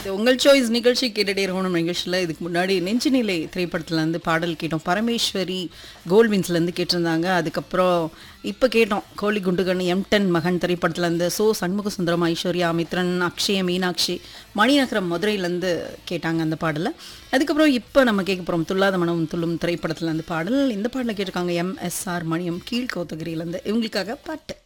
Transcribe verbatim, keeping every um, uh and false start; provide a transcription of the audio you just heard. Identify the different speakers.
Speaker 1: உங்கள் சாய்ஸ் நிகழ்ச்சி கேட்டுட்டே இருக்கணும். நிகழ்ச்சியில் இதுக்கு முன்னாடி நெஞ்சுநிலை திரைப்படத்துலேருந்து பாடல் கேட்டோம். பரமேஸ்வரி கோல்வின்ஸ்லேருந்து கேட்டிருந்தாங்க. அதுக்கப்புறம் இப்போ கேட்டோம் கோழி குண்டுகன் எம்டன் மகன் திரைப்படத்துலேருந்து சோ சண்முக சுந்தரம், ஐஸ்வர்யா, மித்ரன், அக்ஷய, மீனாட்சி, மணிநகரம் மதுரையிலேருந்து கேட்டாங்க அந்த பாடலை. அதுக்கப்புறம் இப்போ நம்ம கேட்க போகிறோம் துல்லாத மனம் துள்ளும் திரைப்படத்துலேருந்து பாடல். இந்த பாடலை கேட்டிருக்காங்க எம் எஸ் ஆர் மணியம் கீழ்கோத்தகிரியிலேருந்து. இவங்களுக்காக பாட்டு